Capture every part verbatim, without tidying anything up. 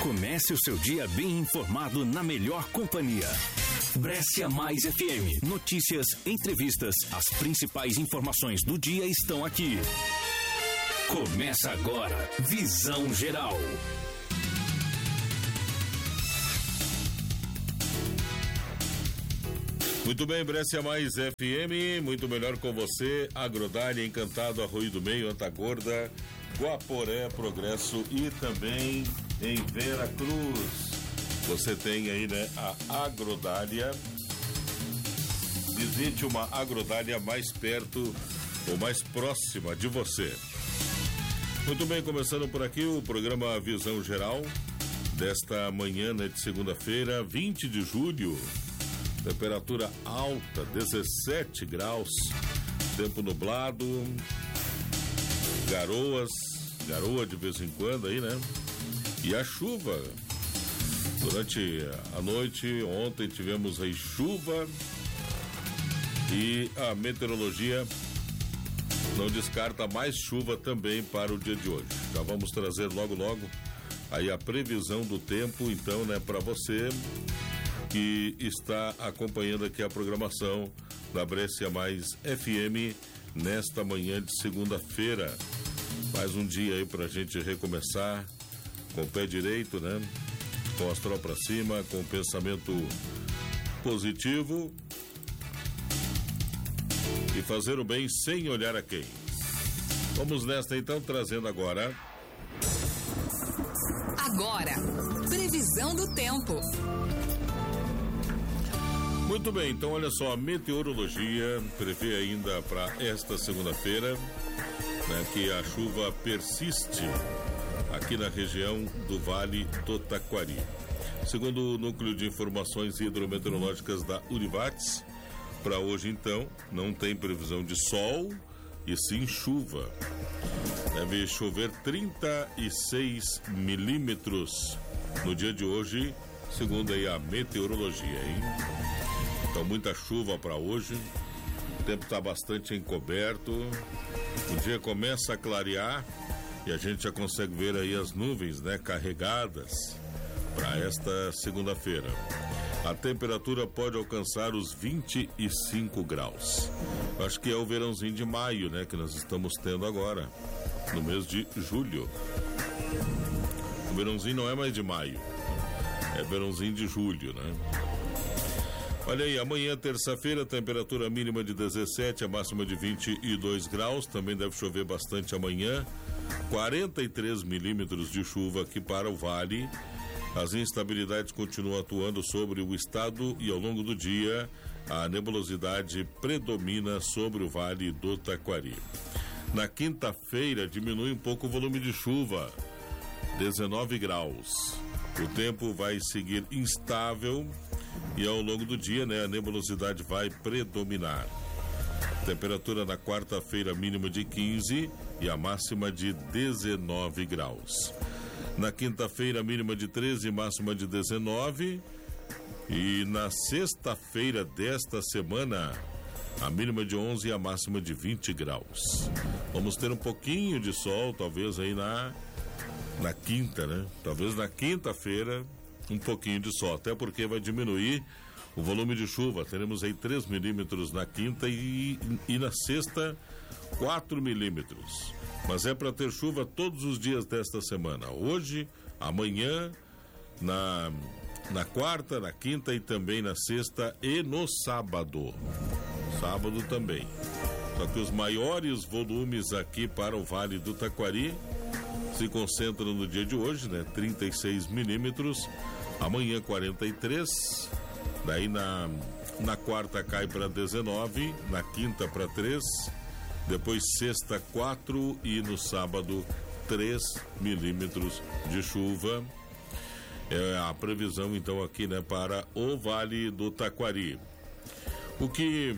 Comece o seu dia bem informado na melhor companhia. Brescia Mais F M. Notícias, entrevistas, as principais informações do dia estão aqui. Começa agora, Visão Geral. Muito bem, Brescia Mais F M, muito melhor com você. Agrodália, Encantado, Arroio do Meio, Antagorda, Guaporé, Progresso e também em Vera Cruz. Você tem aí, né, a Agrodália. Visite uma Agrodália mais perto ou mais próxima de você. Muito bem, começando por aqui o programa Visão Geral desta manhã, né, de segunda-feira, vinte de julho. Temperatura alta, dezessete graus, tempo nublado, garoas, garoa de vez em quando aí, né? E a chuva, durante a noite, ontem tivemos aí chuva e a meteorologia não descarta mais chuva também para o dia de hoje. Já vamos trazer logo logo aí a previsão do tempo, então, né, para você que está acompanhando aqui a programação da Brescia Mais F M nesta manhã de segunda-feira. Mais um dia aí pra gente recomeçar com o pé direito, né? Com o astral pra cima, com o pensamento positivo e fazer o bem sem olhar a quem. Vamos nesta então, trazendo agora. Agora, previsão do tempo. Muito bem, então olha só, a meteorologia prevê ainda para esta segunda-feira, né, que a chuva persiste aqui na região do Vale do Taquari. Segundo o Núcleo de Informações Hidrometeorológicas da Univates, para hoje então não tem previsão de sol e sim chuva. Deve chover trinta e seis milímetros no dia de hoje, segundo aí a meteorologia, hein? Então, muita chuva para hoje, o tempo está bastante encoberto, o dia começa a clarear e a gente já consegue ver aí as nuvens, né, carregadas para esta segunda-feira. A temperatura pode alcançar os vinte e cinco graus. Acho que é o verãozinho de maio, né, que nós estamos tendo agora, no mês de julho. O verãozinho não é mais de maio, é verãozinho de julho, né? Olha aí, amanhã, terça-feira, temperatura mínima de dezessete, a máxima de vinte e dois graus. Também deve chover bastante amanhã. quarenta e três milímetros de chuva aqui para o Vale. As instabilidades continuam atuando sobre o estado e ao longo do dia a nebulosidade predomina sobre o Vale do Taquari. Na quinta-feira diminui um pouco o volume de chuva, dezenove graus. O tempo vai seguir instável e ao longo do dia, né, a nebulosidade vai predominar. Temperatura na quarta-feira mínima de quinze e a máxima de dezenove graus. Na quinta-feira mínima de treze e máxima de dezenove. E na sexta-feira desta semana a mínima de onze e a máxima de vinte graus. Vamos ter um pouquinho de sol, talvez aí na na quinta, né? Talvez na quinta-feira um pouquinho de sol, até porque vai diminuir o volume de chuva. Teremos aí três milímetros na quinta e, e na sexta quatro milímetros. Mas é para ter chuva todos os dias desta semana. Hoje, amanhã, na, na quarta, na quinta e também na sexta e no sábado. Sábado também. Só que os maiores volumes aqui para o Vale do Taquari se concentram no dia de hoje, né? trinta e seis milímetros. Amanhã quarenta e três, daí na, na quarta cai para dezenove, na quinta para três, depois sexta quatro e no sábado três milímetros de chuva. É a previsão então aqui, né, para o Vale do Taquari. O que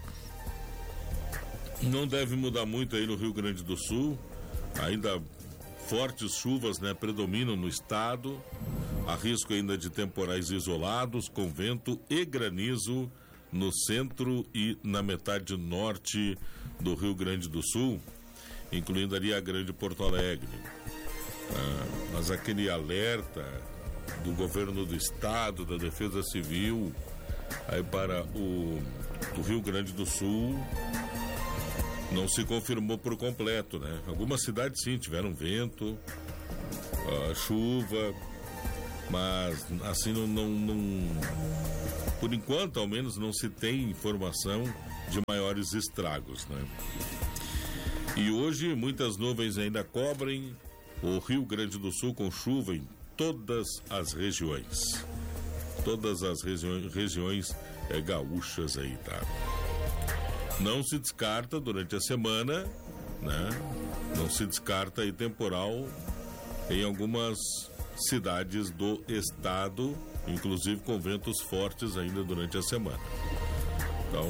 não deve mudar muito aí no Rio Grande do Sul, ainda fortes chuvas, né, predominam no estado. Há risco ainda de temporais isolados, com vento e granizo no centro e na metade norte do Rio Grande do Sul, incluindo ali a Grande Porto Alegre. Ah, mas aquele alerta do governo do estado, da Defesa Civil, aí para o, o Rio Grande do Sul, não se confirmou por completo, né? Algumas cidades sim tiveram vento, uh, chuva, mas assim não, não, não, por enquanto ao menos não se tem informação de maiores estragos, né? E hoje muitas nuvens ainda cobrem o Rio Grande do Sul com chuva em todas as regiões. Todas as regi- regiões é, gaúchas aí, tá? Não se descarta durante a semana, né? Não se descarta aí temporal em algumas cidades do estado, inclusive com ventos fortes ainda durante a semana. Então,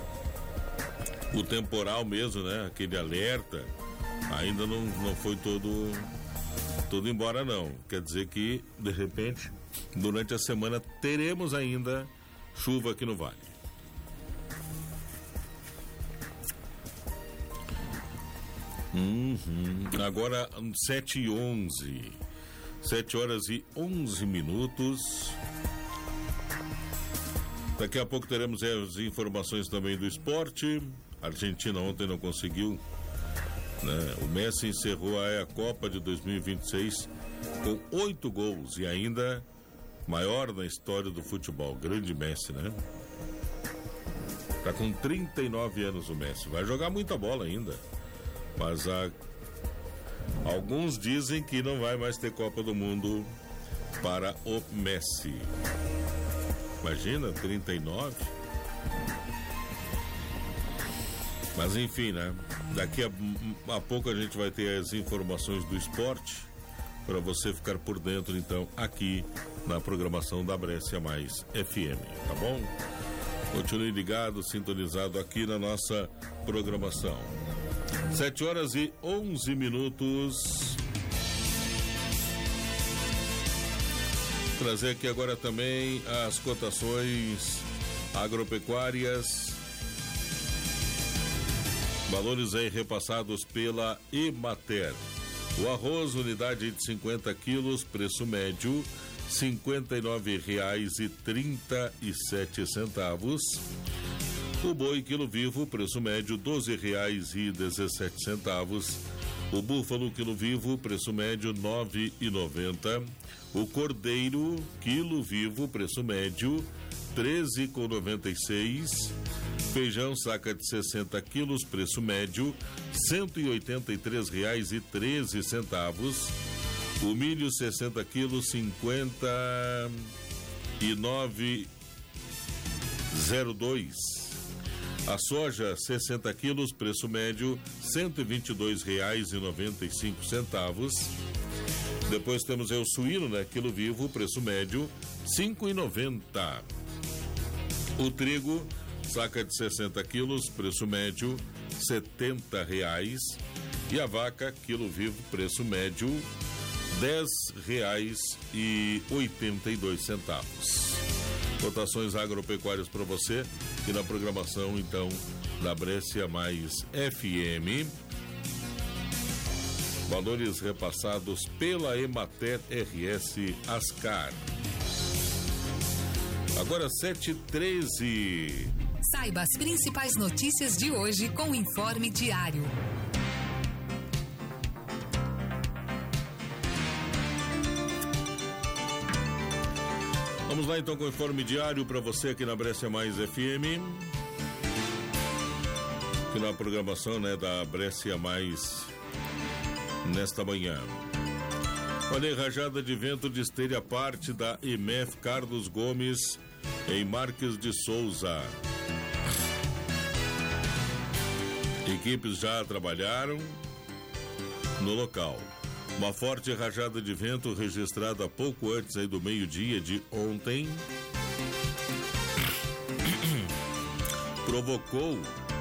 o temporal mesmo, né? Aquele alerta ainda não, não foi todo, todo embora, não. Quer dizer que, de repente, durante a semana teremos ainda chuva aqui no Vale. Uhum. Agora, sete e onze. sete horas e onze minutos. Daqui a pouco teremos as informações também do esporte. A Argentina ontem não conseguiu, né? O Messi encerrou a Copa de dois mil e vinte e seis com oito gols e ainda maior na história do futebol. Grande Messi, né? Tá com trinta e nove anos o Messi. Vai jogar muita bola ainda. Mas há... alguns dizem que não vai mais ter Copa do Mundo para o Messi. Imagina, trinta e nove. Mas enfim, né? Daqui a, a pouco a gente vai ter as informações do esporte para você ficar por dentro, então, aqui na programação da Brescia Mais F M, tá bom? Continue ligado, sintonizado aqui na nossa programação. sete horas e onze minutos. Trazer aqui agora também as cotações agropecuárias. Valores aí repassados pela Emater. O arroz, unidade de cinquenta quilos, preço médio cinquenta e nove reais e trinta e sete centavos. O boi quilo vivo, preço médio doze reais e dezessete centavos. O búfalo quilo vivo, preço médio nove e noventa. O cordeiro quilo vivo, preço médio treze com noventa e seis. Feijão saca de sessenta quilos, preço médio cento e oitenta e três reais e treze centavos. O milho sessenta quilos, cinquenta e nove zero dois. A soja sessenta quilos, preço médio cento e vinte e dois reais e noventa e cinco centavos. Depois temos aí o suíno, né? Quilo vivo, preço médio cinco e noventa. O trigo saca de sessenta quilos, preço médio setenta reais. E a vaca, quilo vivo, preço médio dez reais e oitenta e dois centavos. Cotações agropecuárias para você e na programação, então, da Brescia Mais F M. Valores repassados pela Emater R S Ascar. Agora sete e treze. Saiba as principais notícias de hoje com o Informe Diário. Vamos lá então com o Informe Diário para você aqui na Brescia Mais F M. Aqui na programação, né, da Brescia Mais nesta manhã. Olha, rajada de vento destelha parte da I M E F Carlos Gomes em Marques de Souza. Equipes já trabalharam no local. Uma forte rajada de vento registrada pouco antes aí do meio-dia de ontem provocou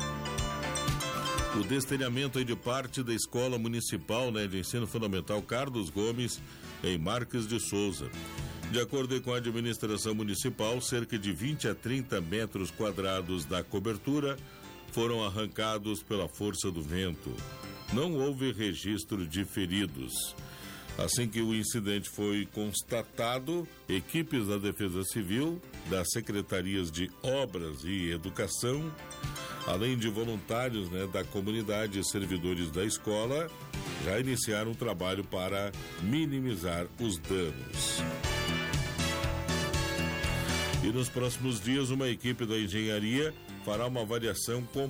o destelhamento aí de parte da Escola Municipal, né, de Ensino Fundamental Carlos Gomes, em Marques de Souza. De acordo com a administração municipal, cerca de vinte a trinta metros quadrados da cobertura foram arrancados pela força do vento. Não houve registro de feridos. Assim que o incidente foi constatado, equipes da Defesa Civil, das Secretarias de Obras e Educação, além de voluntários, né, da comunidade e servidores da escola, já iniciaram um trabalho para minimizar os danos. E nos próximos dias, uma equipe da engenharia fará uma avaliação completa